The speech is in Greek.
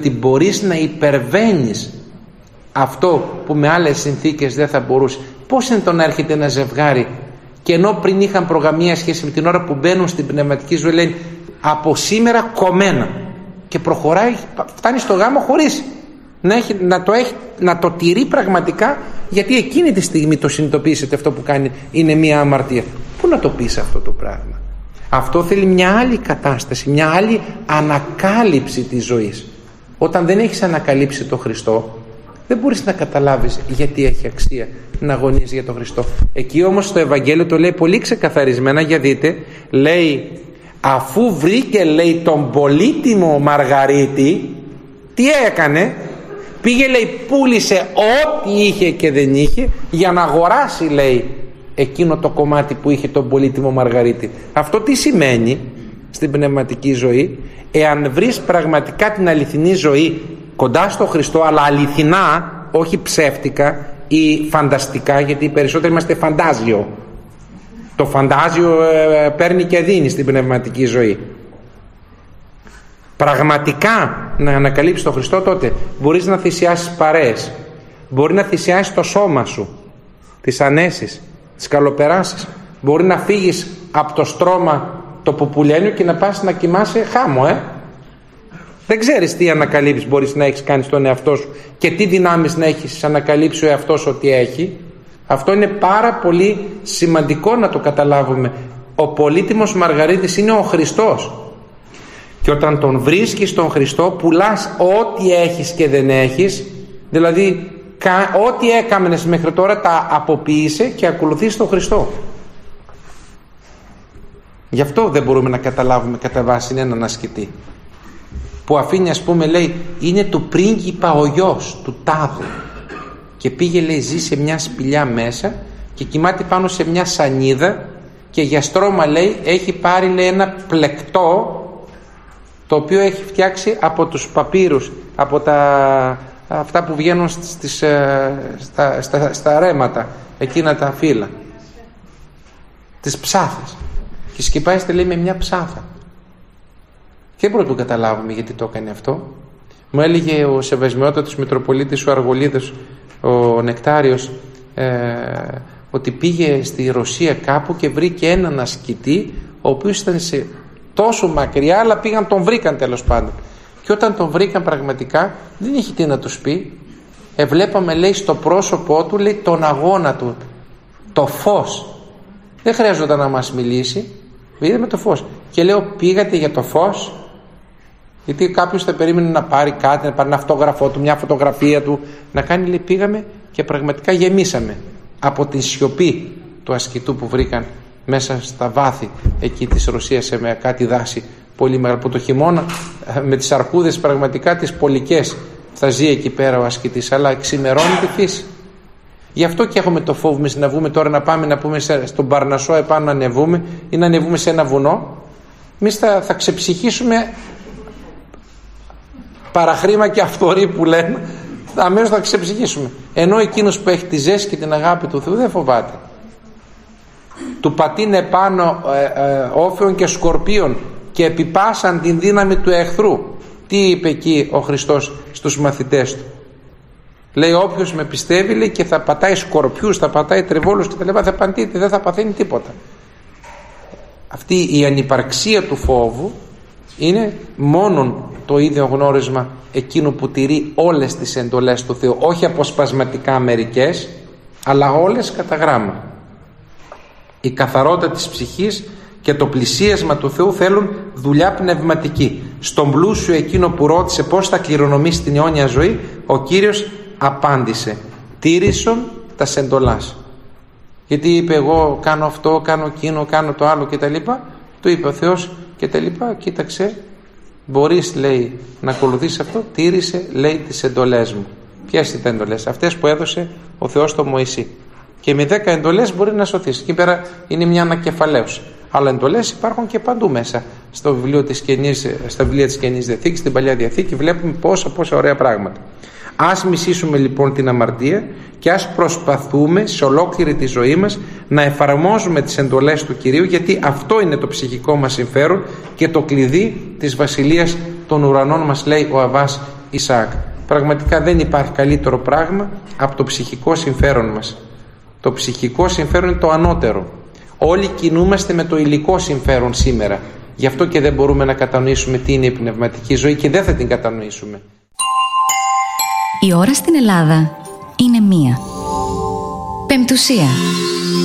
ότι μπορείς να υπερβαίνεις αυτό που με άλλες συνθήκες δεν θα μπορούσε. Πώς είναι το να έρχεται ένα ζευγάρι και ενώ πριν είχαν προγαμία σχέση με την ώρα που μπαίνουν στην πνευματική ζωή, λένε από σήμερα κομμένα, και προχωράει, φτάνει στο γάμο χωρίς να το τηρεί πραγματικά, γιατί εκείνη τη στιγμή το συνειδητοποιήσετε αυτό που κάνει είναι μια αμαρτία. Πού να το πεις αυτό το πράγμα? Αυτό θέλει μια άλλη κατάσταση, μια άλλη ανακάλυψη της ζωής. Όταν δεν έχεις ανακαλύψει τον Χριστό, δεν μπορείς να καταλάβεις γιατί έχει αξία να αγωνίζεις για τον Χριστό. Εκεί όμως στο Ευαγγέλιο το λέει πολύ ξεκαθαρισμένα, για δείτε, λέει αφού βρήκε, λέει, τον πολύτιμο Μαργαρίτη, τι έκανε? Πήγε, λέει, πούλησε ό,τι είχε και δεν είχε για να αγοράσει, λέει, εκείνο το κομμάτι που είχε τον πολύτιμο Μαργαρίτη. Αυτό τι σημαίνει στην πνευματική ζωή? Εάν βρεις πραγματικά την αληθινή ζωή κοντά στο Χριστό, αλλά αληθινά, όχι ψεύτικα ή φανταστικά, γιατί οι περισσότεροι είμαστε φαντάζιο. Το φαντάζιο παίρνει και δίνει στην πνευματική ζωή. Πραγματικά να ανακαλύψεις τον Χριστό, τότε μπορείς να θυσιάσεις παρέες, μπορεί να θυσιάσεις το σώμα σου, τις ανέσεις, τις καλοπεράσεις, μπορεί να φύγεις από το στρώμα το πουπουλένιο και να πας να κοιμάσαι χάμω. Δεν ξέρεις τι ανακαλύψεις μπορείς να έχεις κάνει στον εαυτό σου και τι δυνάμεις να έχεις ανακαλύψει ο εαυτός ότι έχει. Αυτό είναι πάρα πολύ σημαντικό να το καταλάβουμε. Ο πολύτιμος Μαργαρίτης είναι ο Χριστός, και όταν τον βρίσκεις τον Χριστό πουλάς ό,τι έχεις και δεν έχεις, δηλαδή ό,τι έκαμενες μέχρι τώρα τα αποποίησε και ακολουθείς τον Χριστό. Γι' αυτό δεν μπορούμε να καταλάβουμε κατά βάση έναν ασκητή που αφήνει, ας πούμε, λέει είναι του πρίγκιπα ο γιος του τάδε και πήγε, λέει, ζει σε μια σπηλιά μέσα και κοιμάται πάνω σε μια σανίδα και για στρώμα, λέει, έχει πάρει, λέει, ένα πλεκτό το οποίο έχει φτιάξει από τους παπύρους, από αυτά που βγαίνουν στα ρέματα, εκείνα τα φύλλα, τις ψάθες, και σκυπάζεται, λέει, με μια ψάθα. Και δεν μπορούμε να το καταλάβουμε γιατί το έκανε αυτό. Μου έλεγε ο Σεβασμιότατος Μητροπολίτης ο Αργολίδος, ο Νεκτάριος, ότι πήγε στη Ρωσία κάπου και βρήκε έναν ασκητή ο οποίος ήταν σε τόσο μακριά, αλλά τον βρήκαν τέλος πάντων, και όταν τον βρήκαν πραγματικά δεν είχε τι να τους πει. Βλέπαμε, λέει, στο πρόσωπό του, λέει, τον αγώνα του, το φως. Δεν χρειάζονταν να μας μιλήσει, είδαμε το φως. Και λέω, πήγατε για το φως? Γιατί κάποιος θα περίμενε να πάρει κάτι, να πάρει ένα αυτόγραφό του, μια φωτογραφία του, να κάνει, λέει, πήγαμε και πραγματικά γεμίσαμε από τη σιωπή του ασκητού που βρήκαν μέσα στα βάθη εκεί της Ρωσίας, σε κάτι δάση πολύ μεγάλο, που το χειμώνα με τις αρκούδες πραγματικά τις πολικές θα ζει εκεί πέρα ο ασκητής, αλλά ξημερώνει τη φύση. Γι' αυτό και έχουμε το φόβο εμείς να βγούμε τώρα, να πάμε να πούμε στον Παρνασσό επάνω να ανεβούμε ή να ανεβούμε σε ένα βουνό. Εμείς θα ξεψυχήσουμε παραχρήμα και αυθορή που λένε, αμέσως θα ξεψυχήσουμε. Ενώ εκείνος που έχει τη ζέση και την αγάπη του Θεού δεν φοβάται. Του πατίνε πάνω όφεων και σκορπίων και επιπάσαν την δύναμη του εχθρού. Τι είπε εκεί ο Χριστός στους μαθητές του? Λέει, όποιος με πιστεύει, λέει, και θα πατάει σκορπιούς, θα πατάει τρεβόλους και τα λοιπά, θα παντείται, δεν θα παθαίνει τίποτα. Αυτή η ανυπαρξία του φόβου είναι μόνον το ίδιο γνώρισμα εκείνου που τηρεί όλες τις εντολές του Θεού, όχι αποσπασματικά μερικές, αλλά όλες κατά γράμμα. Η καθαρότητα της ψυχής και το πλησίασμα του Θεού θέλουν δουλειά πνευματική. Στον πλούσιο εκείνο που ρώτησε πώς θα κληρονομήσει την αιώνια ζωή, ο Κύριος απάντησε, τήρησον τα εντολάς. Γιατί είπε, εγώ κάνω αυτό, κάνω εκείνο, κάνω το άλλο κτλ. Του είπε ο Θεός κτλ. Κοίταξε, μπορείς, λέει, να ακολουθήσεις αυτό, τήρησε, λέει, τις εντολές μου. Ποιες είναι τα εντολές? Αυτές που έδωσε ο Θεός στο Μωυσή. Και με 10 εντολές μπορεί να σωθείς. Εκεί πέρα είναι μια ανακεφαλαίωση. Αλλά εντολές υπάρχουν και παντού μέσα. Στα βιβλία της Καινής Διαθήκης, στην Παλιά Διαθήκη, βλέπουμε πόσα ωραία πράγματα. Ας μισήσουμε λοιπόν την αμαρτία και ας προσπαθούμε σε ολόκληρη τη ζωή μας να εφαρμόζουμε τις εντολές του Κυρίου, γιατί αυτό είναι το ψυχικό μας συμφέρον και το κλειδί της βασιλείας των ουρανών μας, λέει ο Αββάς Ισαάκ. Πραγματικά δεν υπάρχει καλύτερο πράγμα από το ψυχικό συμφέρον μας. Το ψυχικό συμφέρον είναι το ανώτερο. Όλοι κινούμαστε με το υλικό συμφέρον σήμερα. Γι' αυτό και δεν μπορούμε να κατανοήσουμε τι είναι η πνευματική ζωή και δεν θα την κατανοήσουμε. Η ώρα στην Ελλάδα είναι 1. Πεμπτουσία.